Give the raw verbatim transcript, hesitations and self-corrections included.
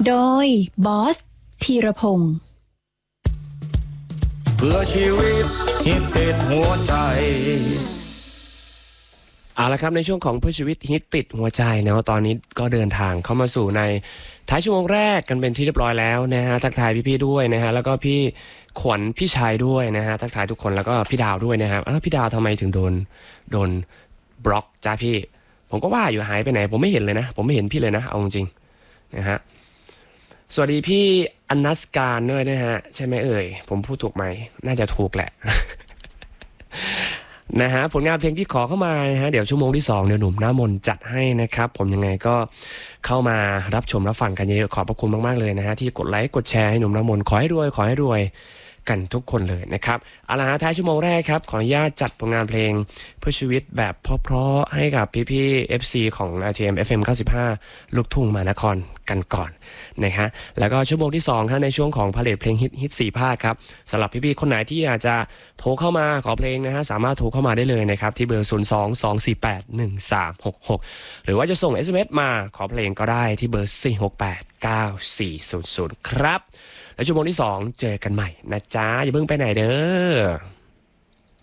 โดยบอสธีรพงศ์เพื่อชีวิตฮิตติดหัวใจเอาละครับในช่วงของเพื่อชีวิตฮิตติดหัวใจนะตอนนี้ก็เดินทางเข้ามาสู่ในท้ายชั่วโมงแรกกันเป็นที่เรียบร้อยแล้วนะฮะทักทายพี่ๆด้วยนะฮะแล้วก็พี่ขวัญพี่ชายด้วยนะฮะทักทายทุกคนแล้วก็พี่ดาวด้วยนะครับอ้าวพี่ดาวทำไมถึงโดนโดนบล็อกจ้าพี่ผมก็ว่าอยู่หายไปไหนผมไม่เห็นเลยนะผมไม่เห็นพี่เลยนะเอาจริงๆนะฮะสวัสดีพี่อนัสการด้วยนะฮะใช่ไหมเอ่ยผมพูดถูกไหมน่าจะถูกแหละ นะฮะผลงานเพลงที่ขอเข้ามานะฮะเดี๋ยวชั่วโมงที่สองเดี๋ยวหนุ่มหน้ามนจัดให้นะครับผมยังไงก็เข้ามารับชมรับฟังกันเยอะขอบพระคุณมากๆเลยนะฮะที่กดไลค์กดแชร์ให้หนุ่มหน้ามนขอให้รวยขอให้รวยกันทุกคนเลยนะครับเอาล่ะท้ายชั่วโมงแรกครับขออนุญาตจัดผลงานเพลงเพื่อชีวิตแบบเพราะๆให้กับพี่ๆ เอฟ ซี ของ อาร์ ที เอ็ม เอฟ เอ็ม เก้าสิบห้าลูกทุ่งมหานครกันก่อนนะฮะแล้วก็ชั่วโมงที่สองครับในช่วงของพาเลทเพลงฮิตฮิตสี่ภาคครับสำหรับพี่ๆคนไหนที่อยากจะโทรเข้ามาขอเพลงนะฮะสามารถโทรเข้ามาได้เลยนะครับที่เบอร์ศูนย์ สอง สอง สี่ แปด หนึ่ง สาม หก หกหรือว่าจะส่ง เอส เอ็ม เอส มาขอเพลงก็ได้ที่เบอร์สี่ หก แปด เก้า สี่ ศูนย์ ศูนย์ครับแล้วชั่วโมงที่สองเจอกันใหม่นะจ๊ะอย่าเพิ่งไปไหนเด้อ